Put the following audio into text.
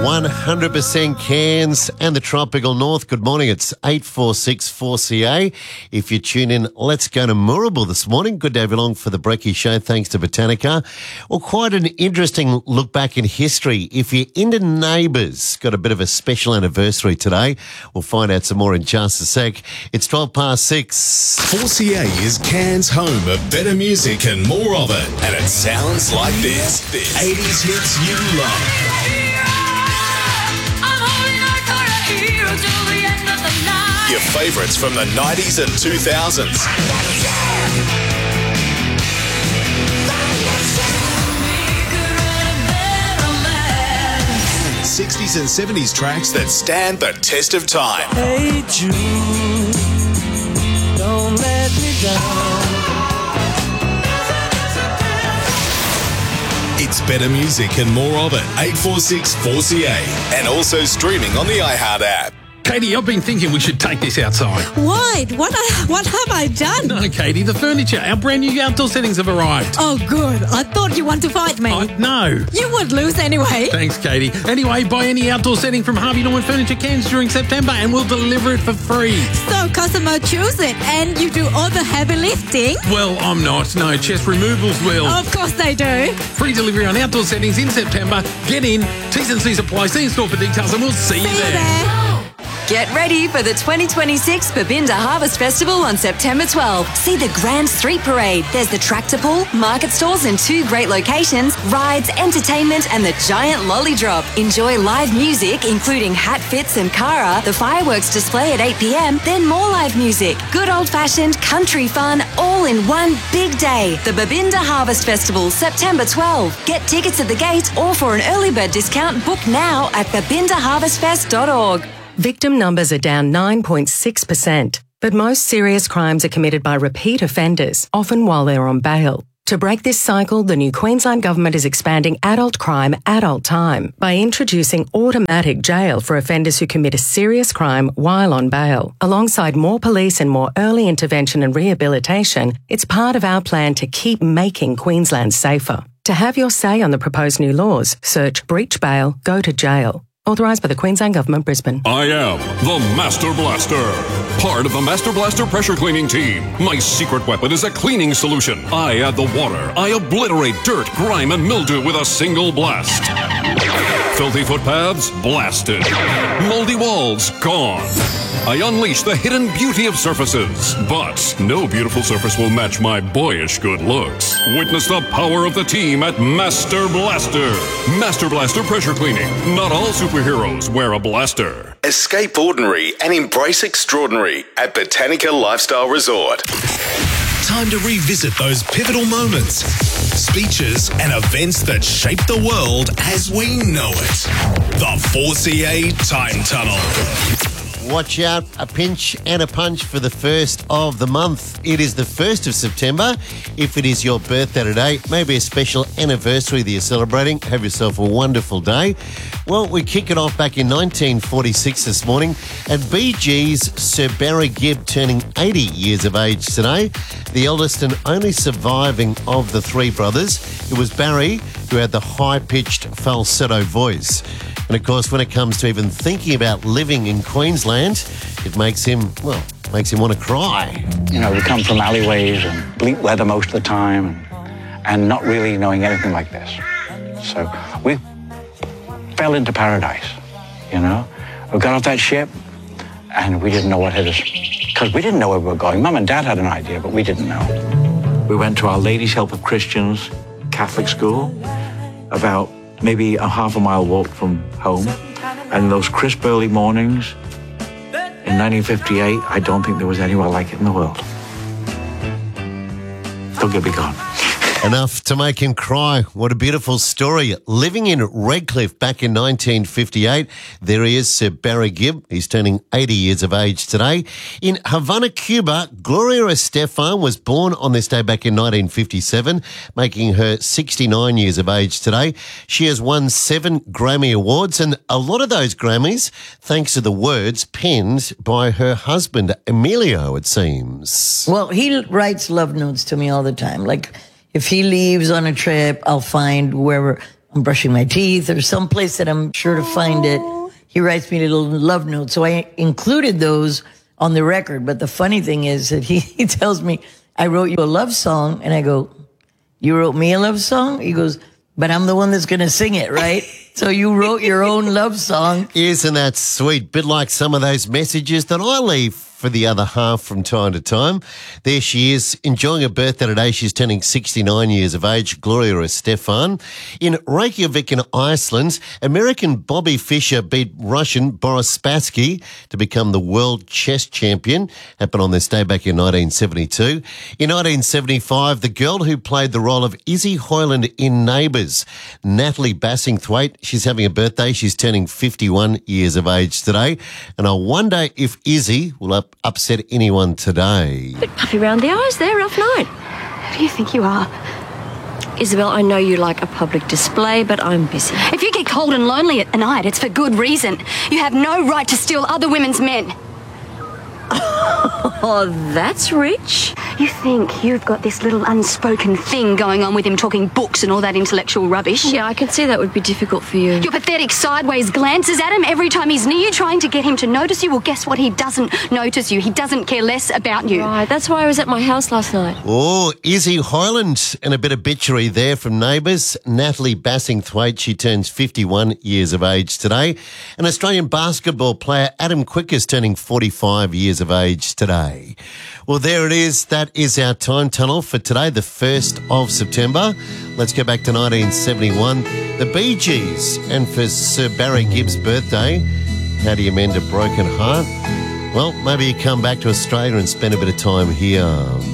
100% Cairns and the tropical north. Good morning. It's 846 4CA. If you tune in, let's go to Moorabool this morning. Good to have you along for the Brekkie Show. Thanks to Botanica. Well, quite an interesting look back in history. If you're into Neighbours, got a bit of a special anniversary today. We'll find out some more in just a sec. It's 6:12. 4CA is Cairns' home of better music and more of it. And it sounds like this. 80s hits you love. Your favourites from the 90s and 2000s. 60s and 70s tracks that stand the test of time. Hey Jude, don't let me down. It's better music and more of it. 846 4CA. And also streaming on the iHeart app. Katie, I've been thinking we should take this outside. Why? What have I done? No, Katie, the furniture, our brand new outdoor settings have arrived. Oh, good. I thought you want to fight me. No. You would lose anyway. Thanks, Katie. Anyway, buy any outdoor setting from Harvey Norman Furniture Cairns during September and we'll deliver it for free. So customer choose it and you do all the heavy lifting? Well, I'm not. No, Chest Removals will. Of course they do. Free delivery on outdoor settings in September. Get in. T's and C's apply. See in store for details and we'll see you there. Get ready for the 2026 Babinda Harvest Festival on September 12. See the Grand Street Parade. There's the tractor pull, market stalls in 2 great locations, rides, entertainment and the giant lolly drop. Enjoy live music including Hat Fits and Cara, the fireworks display at 8 p.m, then more live music. Good old-fashioned country fun all in one big day. The Babinda Harvest Festival, September 12. Get tickets at the gate or for an early bird discount, book now at babindaharvestfest.org. Victim numbers are down 9.6%, but most serious crimes are committed by repeat offenders, often while they're on bail. To break this cycle, the new Queensland Government is expanding adult crime, adult time by introducing automatic jail for offenders who commit a serious crime while on bail. Alongside more police and more early intervention and rehabilitation, it's part of our plan to keep making Queensland safer. To have your say on the proposed new laws, search Breach Bail, Go to Jail. Authorised by the Queensland Government, Brisbane. I am the Master Blaster, part of the Master Blaster pressure cleaning team. My secret weapon is a cleaning solution. I add the water. I obliterate dirt, grime, and mildew with a single blast. Filthy footpaths, blasted. Moldy walls, gone. I unleash the hidden beauty of surfaces. But no beautiful surface will match my boyish good looks. Witness the power of the team at Master Blaster. Master Blaster pressure cleaning. Not all superheroes wear a blaster. Escape ordinary and embrace extraordinary at Botanica Lifestyle Resort. Time to revisit those pivotal moments, speeches and events that shaped the world as we know it. The 4CA Time Tunnel. Watch out, a pinch and a punch for the first of the month. It is the 1st of September. If it is your birthday today, maybe a special anniversary that you're celebrating, have yourself a wonderful day. Well, we kick it off back in 1946 this morning, and Bee Gees' Sir Barry Gibb turning 80 years of age today. The eldest and only surviving of the 3 brothers. It was Barry who had the high-pitched falsetto voice. And of course, when it comes to even thinking about living in Queensland, it makes him want to cry. You know, we come from alleyways and bleak weather most of the time and not really knowing anything like this. So we fell into paradise, you know. We got off that ship and we didn't know what hit us because we didn't know where we were going. Mum and Dad had an idea, but we didn't know. We went to Our Lady's Help of Christians Catholic school, about maybe a half a mile walk from home. And those crisp early mornings in 1958, I don't think there was anywhere like it in the world. Don't get me gone. Enough to make him cry. What a beautiful story. Living in Redcliffe back in 1958. There he is, Sir Barry Gibb. He's turning 80 years of age today. In Havana, Cuba, Gloria Estefan was born on this day back in 1957, making her 69 years of age today. She has won 7 Grammy Awards, and a lot of those Grammys thanks to the words penned by her husband, Emilio, it seems. Well, he writes love notes to me all the time. Like, if he leaves on a trip, I'll find wherever I'm brushing my teeth or someplace that I'm sure to find it, he writes me a little love note. So I included those on the record. But the funny thing is that he tells me, I wrote you a love song. And I go, you wrote me a love song? He goes, but I'm the one that's going to sing it, right? So you wrote your own love song. Isn't that sweet? Bit like some of those messages that I leave for the other half from time to time. There she is, enjoying her birthday today. She's turning 69 years of age, Gloria Estefan. In Reykjavik in Iceland, American Bobby Fischer beat Russian Boris Spassky to become the world chess champion. Happened on this day back in 1972. In 1975, the girl who played the role of Izzy Hoyland in Neighbours, Natalie Bassingthwaite, she's having a birthday. She's turning 51 years of age today. And I wonder if Izzy will upset anyone today. Bit puffy round the eyes there, rough night. Who do you think you are? Isabel, I know you like a public display, but I'm busy. If you get cold and lonely at night, it's for good reason. You have no right to steal other women's men. Oh, that's rich. You think you've got this little unspoken thing going on with him talking books and all that intellectual rubbish? Yeah, I can see that would be difficult for you. Your pathetic sideways glances at him every time he's near you, trying to get him to notice you. Well, guess what? He doesn't notice you. He doesn't care less about you. Right, that's why I was at my house last night. Oh, Izzy Hoyland, and a bit of bitchery there from Neighbours. Natalie Bassingthwaite, she turns 51 years of age today. And Australian basketball player Adam Quick is turning 45 years of age today. Well, there it is. That is our time tunnel for today, the 1st of September. Let's go back to 1971. The Bee Gees. And for Sir Barry Gibb's birthday, how do you mend a broken heart? Well, maybe you come back to Australia and spend a bit of time here.